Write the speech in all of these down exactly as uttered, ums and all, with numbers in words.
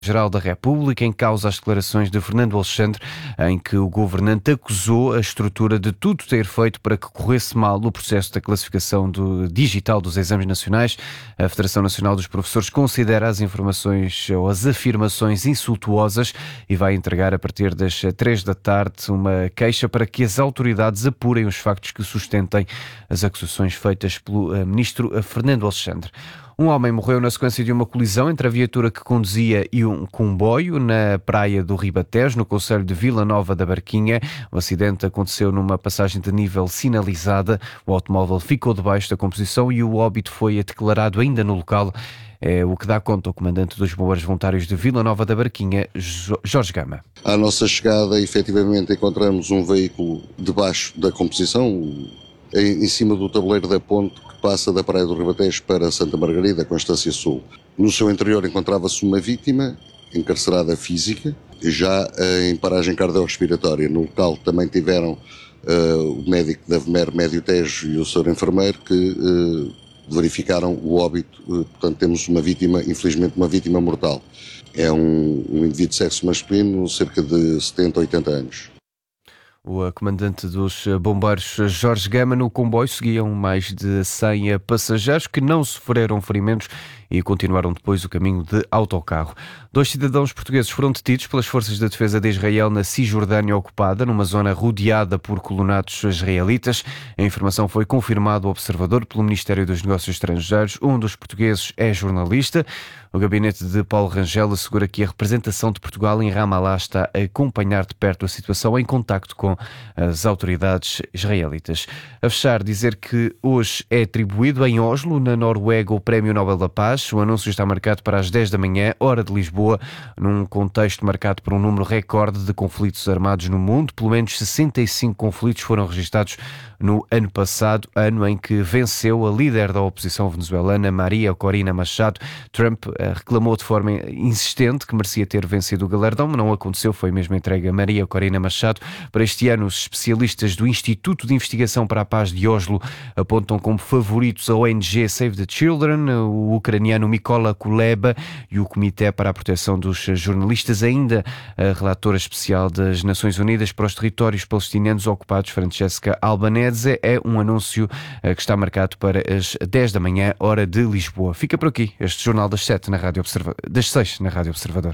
Geral da República, em causa as declarações de Fernando Alexandre, em que o governante acusou a estrutura de tudo ter feito para que corresse mal o processo da classificação do, digital dos exames nacionais. A Federação Nacional dos Professores considera as informações ou as afirmações insultuosas e vai entregar a partir das três da tarde uma queixa para que as autoridades apurem os factos que sustentem as acusações feitas pelo ministro Fernando Alexandre. Um homem morreu na sequência de uma colisão entre a viatura que conduzia e um comboio na praia do Ribatejo, no concelho de Vila Nova da Barquinha. O acidente aconteceu numa passagem de nível sinalizada. O automóvel ficou debaixo da composição e o óbito foi declarado ainda no local. É o que dá conta o comandante dos Bombeiros Voluntários de Vila Nova da Barquinha, Jorge Gama. À nossa chegada, efetivamente, encontramos um veículo debaixo da composição, em cima do tabuleiro da ponte que passa da Praia do Ribatejo para Santa Margarida, Constância Sul. No seu interior encontrava-se uma vítima encarcerada física, já em paragem cardiorrespiratória. No local também tiveram uh, o médico da V M E R Médio Tejo e o senhor enfermeiro que uh, verificaram o óbito. Uh, portanto, temos uma vítima, infelizmente uma vítima mortal. É um, um indivíduo de sexo masculino, cerca de setenta, oitenta anos. O comandante dos bombeiros, Jorge Gama. No comboio seguiam mais de cem passageiros que não sofreram ferimentos e continuaram depois o caminho de autocarro. Dois cidadãos portugueses foram detidos pelas forças de defesa de Israel na Cisjordânia ocupada, numa zona rodeada por colonatos israelitas. A informação foi confirmada ao Observador pelo Ministério dos Negócios Estrangeiros. Um dos portugueses é jornalista. O gabinete de Paulo Rangel assegura que a representação de Portugal em Ramallah está a acompanhar de perto a situação em contacto com as autoridades israelitas. A fechar, dizer que hoje é atribuído em Oslo, na Noruega, o Prémio Nobel da Paz. O anúncio está marcado para as dez da manhã, hora de Lisboa, num contexto marcado por um número recorde de conflitos armados no mundo. Pelo menos sessenta e cinco conflitos foram registados no ano passado, ano em que venceu a líder da oposição venezuelana, Maria Corina Machado. Trump reclamou de forma insistente que merecia ter vencido o galardão, mas não aconteceu, foi mesmo entregue a Maria Corina Machado. Para este ano, os especialistas do Instituto de Investigação para a Paz de Oslo apontam como favoritos a O N G Save the Children, o ucraniano Mykola Kuleba e o Comitê para a Proteção dos Jornalistas. Ainda a relatora especial das Nações Unidas para os Territórios Palestinianos Ocupados, Francesca Albanese. É um anúncio que está marcado para as dez da manhã, hora de Lisboa. Fica por aqui este Jornal das sete na Rádio Observa... das seis na Rádio Observador.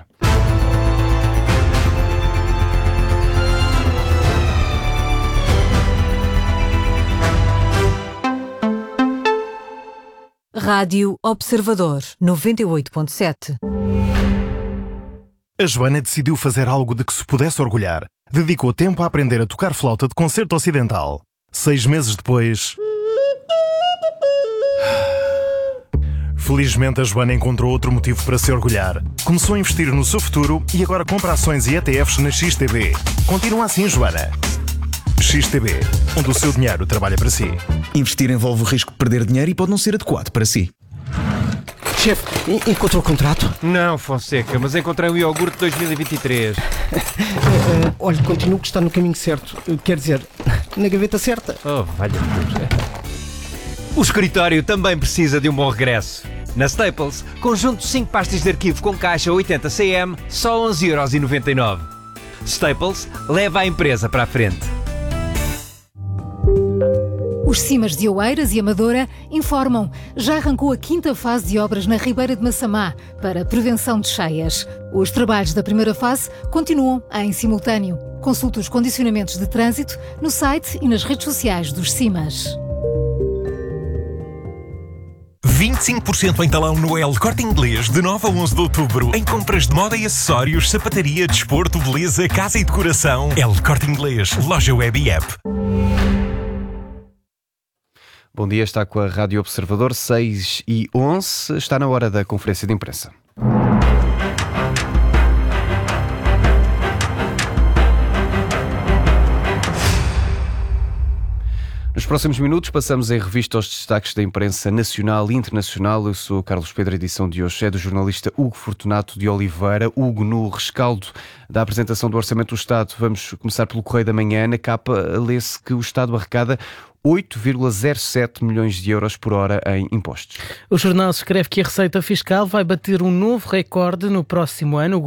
Rádio Observador noventa e oito ponto sete. A Joana decidiu fazer algo de que se pudesse orgulhar. Dedicou tempo a aprender a tocar flauta de concerto ocidental. Seis meses depois... Felizmente, a Joana encontrou outro motivo para se orgulhar. Começou a investir no seu futuro e agora compra ações e E T Fs na X T B. Continua assim, Joana. X T B, onde o seu dinheiro trabalha para si. Investir envolve o risco de perder dinheiro e pode não ser adequado para si. Chefe, encontrou o contrato? Não, Fonseca, mas encontrei o iogurte dois mil e vinte e três. uh, uh, olha, continuo que está no caminho certo. Uh, quer dizer, na gaveta certa. Oh, valha-me Deus. O escritório também precisa de um bom regresso. Na Staples, conjunto de cinco pastas de arquivo com caixa oitenta centímetros, só onze euros e noventa e nove. Staples leva a empresa para a frente. Os Cimas de Oeiras e Amadora informam. Já arrancou a quinta fase de obras na Ribeira de Massamá para prevenção de cheias. Os trabalhos da primeira fase continuam em simultâneo. Consulte os condicionamentos de trânsito no site e nas redes sociais dos Cimas. vinte e cinco por cento em talão no El Corte Inglês de nove a onze de outubro. Em compras de moda e acessórios, sapataria, desporto, beleza, casa e decoração. El Corte Inglês, loja web e app. Bom dia, está com a Rádio Observador, seis e onze. Está na hora da conferência de imprensa. Nos próximos minutos passamos em revista aos destaques da imprensa nacional e internacional. Eu sou Carlos Pedro, a edição de hoje é do jornalista Hugo Fortunato de Oliveira. Hugo, no rescaldo da apresentação do Orçamento do Estado, vamos começar pelo Correio da Manhã. Na capa lê-se que o Estado arrecada oito vírgula zero sete milhões de euros por hora em impostos. O jornal escreve que a receita fiscal vai bater um novo recorde no próximo ano.